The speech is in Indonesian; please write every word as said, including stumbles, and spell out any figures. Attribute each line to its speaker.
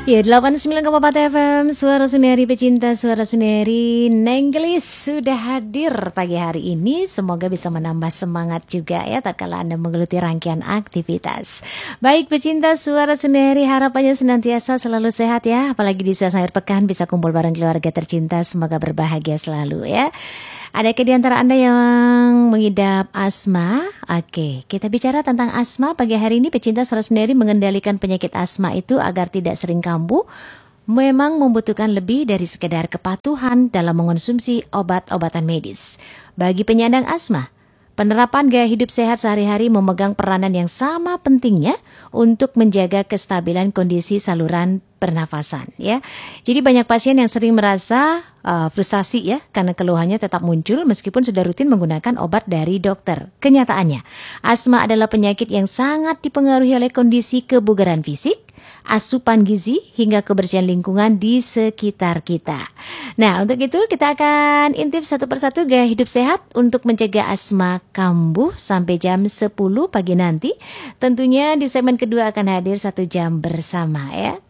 Speaker 1: Ya, delapan puluh sembilan koma empat F M, Suara Suneri pecinta Suara Suneri, Nenggelis sudah hadir pagi hari ini. Semoga bisa menambah semangat juga ya, tak kala Anda menggeluti rangkaian aktivitas. Baik pecinta Suara Suneri, harapannya senantiasa selalu sehat ya. Apalagi di suasana akhir pekan bisa kumpul bareng keluarga tercinta, semoga berbahagia selalu ya. Adakah di antara Anda yang mengidap asma? Oke, kita bicara tentang asma pagi hari ini. Pecinta Suara Suneri, mengendalikan penyakit asma itu agar tidak sering kambuh memang membutuhkan lebih dari sekedar kepatuhan dalam mengonsumsi obat-obatan medis. Bagi penyandang asma, penerapan gaya hidup sehat sehari-hari memegang peranan yang sama pentingnya untuk menjaga kestabilan kondisi saluran pernafasan ya. Jadi banyak pasien yang sering merasa uh, frustasi ya karena keluhannya tetap muncul meskipun sudah rutin menggunakan obat dari dokter. Kenyataannya, asma adalah penyakit yang sangat dipengaruhi oleh kondisi kebugaran fisik, asupan gizi, hingga kebersihan lingkungan di sekitar kita. Nah, untuk itu kita akan intip satu persatu gaya hidup sehat untuk mencegah asma kambuh sampai jam sepuluh pagi nanti. Tentunya di segmen kedua akan hadir satu jam bersama ya.